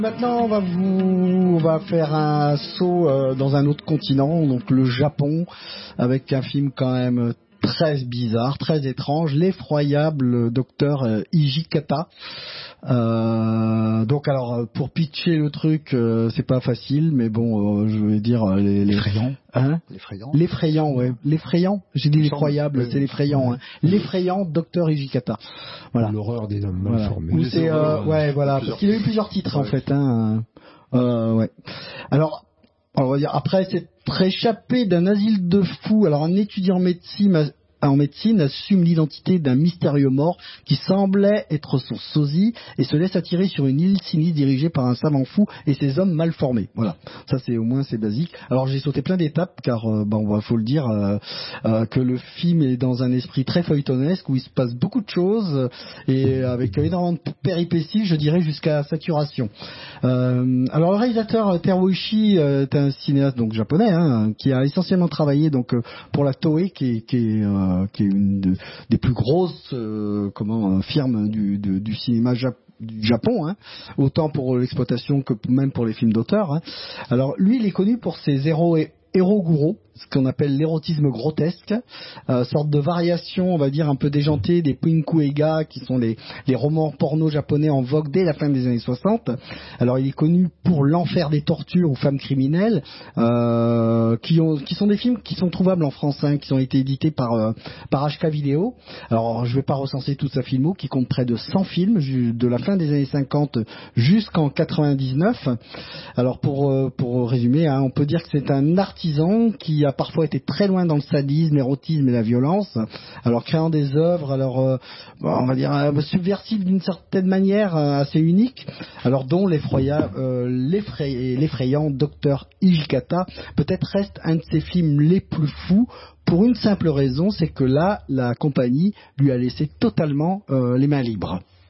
Maintenant, on va faire un saut dans un autre continent, donc le Japon, avec un film quand même très bizarre, très étrange, l'effroyable docteur Hijikata. Donc alors pour pitcher le truc, c'est pas facile, mais bon, je vais dire l'effrayant. Hein, l'effrayant, ouais, l'effrayant. J'ai dit l'effroyable, c'est l'effrayant. Hein. L'effrayant docteur Hijikata. Voilà. L'horreur des hommes mal formés. Ou c'est ouais, voilà, parce qu'il a eu plusieurs titres en fait. Hein. Ouais. Alors, on va dire après c'est réchappé d'un asile de fous. Alors un étudiant en médecine assume l'identité d'un mystérieux mort qui semblait être son sosie et se laisse attirer sur une île sinistre dirigée par un savant fou et ses hommes mal formés. Voilà, ça c'est au moins c'est basique. Alors j'ai sauté plein d'étapes car faut le dire que le film est dans un esprit très feuilletonesque où il se passe beaucoup de choses et avec énormément de péripéties, je dirais jusqu'à saturation. Alors le réalisateur Teruo Ishii est un cinéaste donc japonais qui a essentiellement travaillé donc pour la Toei qui est une des plus grosses firmes du cinéma du Japon, autant pour l'exploitation que même pour les films d'auteur. Alors lui, il est connu pour ses Eroguro, ce qu'on appelle l'érotisme grotesque, sorte de variation, on va dire, un peu déjantée des Pinku-eiga, qui sont les romans porno japonais en vogue dès la fin des années 60. Alors il est connu pour l'enfer des tortures ou femmes criminelles, qui sont des films qui sont trouvables en France, qui ont été édités par HK Vidéo. Alors je vais pas recenser toute sa filmo, qui compte près de 100 films, de la fin des années 50 jusqu'en 99. Alors pour résumer, on peut dire que c'est un artisan qui a parfois été très loin dans le sadisme, l'érotisme et la violence, alors créant des œuvres, on va dire subversives d'une certaine manière, assez uniques, alors dont l'effrayant docteur Hijikata peut-être reste un de ses films les plus fous, pour une simple raison, c'est que là, la compagnie lui a laissé totalement les mains libres.